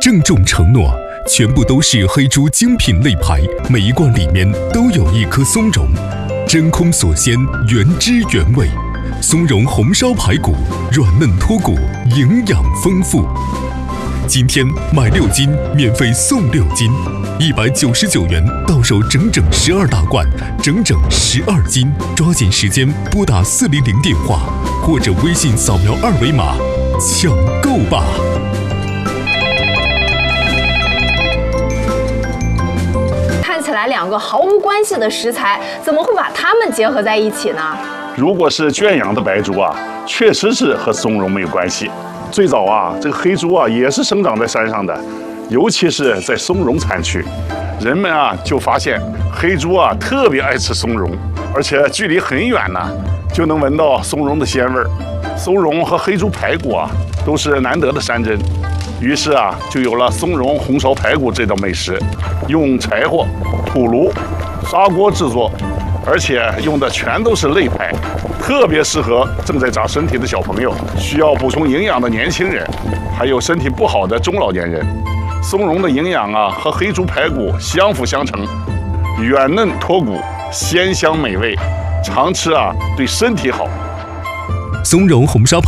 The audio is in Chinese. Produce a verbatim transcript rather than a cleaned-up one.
郑重承诺，全部都是黑猪精品肋排，每一罐里面都有一颗松茸，真空锁鲜，原汁原味。松茸红烧排骨，软嫩脱骨，营养丰富。今天买六斤免费送六斤，一百九十九元到手整整十二大罐，整整十二斤。抓紧时间拨打四零零电话，或者微信扫描二维码抢购吧。 看起来两个毫无关系的食材，怎么会把它们结合在一起呢？ 如果是圈养的白猪啊，确实是和松茸没有关系。最早啊，这个黑猪啊也是生长在山上的，尤其是在松茸产区，人们啊就发现黑猪啊特别爱吃松茸，而且距离很远呢，就能闻到松茸的鲜味儿。松茸和黑猪排骨啊都是难得的山珍，于是啊就有了松茸红烧排骨这道美食，用柴火、土炉、砂锅制作。而且用的全都是肋排，特别适合正在长身体的小朋友、需要补充营养的年轻人，还有身体不好的中老年人。松茸的营养啊和黑猪排骨相辅相成，软嫩脱骨，鲜香美味，常吃啊对身体好。 松茸红烧